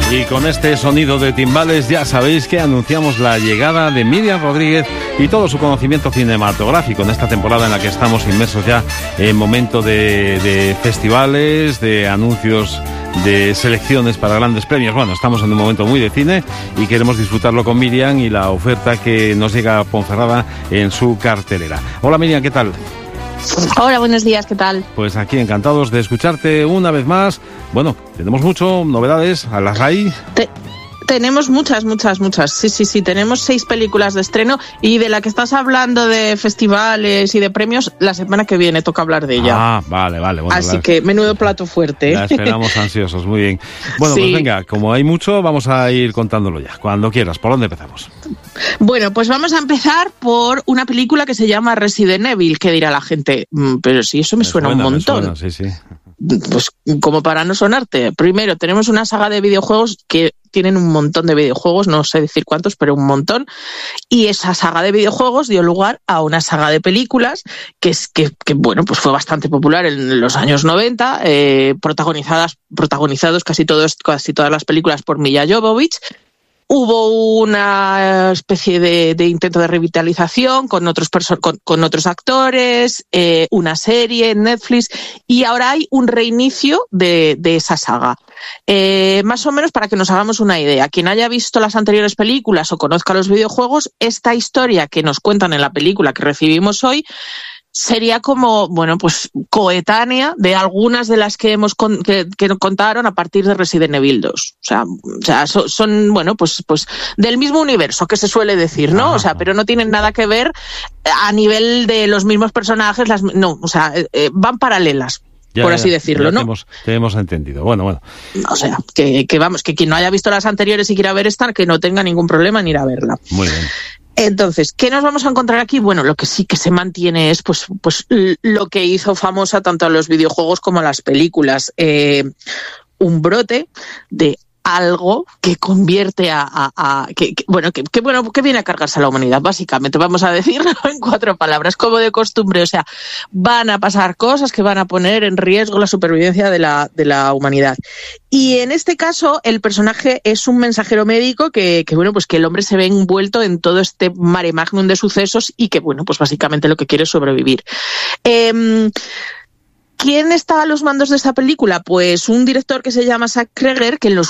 Y con este sonido de timbales ya sabéis que anunciamos la llegada de Miriam Rodríguez y todo su conocimiento cinematográfico en esta temporada en la que estamos inmersos ya en momento de festivales, de anuncios, de selecciones para grandes premios. Bueno, estamos en un momento muy de cine y queremos disfrutarlo con Miriam y la oferta que nos llega a Ponferrada en su cartelera. Hola Miriam, ¿qué tal? Hola, buenos días, ¿qué tal? Pues aquí encantados de escucharte una vez más. Bueno, tenemos novedades a la RAI. Tenemos muchas. Sí. Tenemos 6 películas de estreno y de la que estás hablando de festivales y de premios, la semana que viene toca hablar de ella. Ah, vale. Bueno, así que menudo plato fuerte. La esperamos ansiosos, muy bien. Bueno, sí. Pues venga, como hay mucho, vamos a ir contándolo ya. Cuando quieras, ¿por dónde empezamos? Bueno, pues vamos a empezar por una película que se llama Resident Evil, que dirá la gente, pero sí, eso me suena un montón. Sí. Pues como para no sonarte. Primero, tenemos una saga de videojuegos que tienen un montón de videojuegos, no sé decir cuántos, pero un montón. Y esa saga de videojuegos dio lugar a una saga de películas que bueno, pues fue bastante popular en los años 90, protagonizados casi todas las películas por Milla Jovovich. Hubo una especie de intento de revitalización con otros actores, una serie en Netflix, y ahora hay un reinicio de esa saga. Más o menos para que nos hagamos una idea. Quien haya visto las anteriores películas o conozca los videojuegos, esta historia que nos cuentan en la película que recibimos hoy sería como, bueno, pues coetánea de algunas de las que que nos contaron a partir de Resident Evil 2. O sea, son bueno, pues del mismo universo, que se suele decir, ¿no? O sea, pero no tienen nada que ver a nivel de los mismos personajes, van paralelas. Por así decirlo, ¿no? Te hemos entendido. Bueno. O sea, que quien no haya visto las anteriores y quiera ver esta, que no tenga ningún problema en ir a verla. Muy bien. Entonces, ¿qué nos vamos a encontrar aquí? Bueno, lo que sí que se mantiene es pues lo que hizo famosa tanto a los videojuegos como a las películas. Un brote de algo que convierte que viene a cargarse a la humanidad, básicamente, vamos a decirlo en 4 palabras, como de costumbre. O sea, van a pasar cosas que van a poner en riesgo la supervivencia de la humanidad. Y en este caso, el personaje es un mensajero médico que el hombre se ve envuelto en todo este mare magnum de sucesos y que, bueno, pues básicamente lo que quiere es sobrevivir. ¿Quién está a los mandos de esta película? Pues un director que se llama Zach Cregger, que en los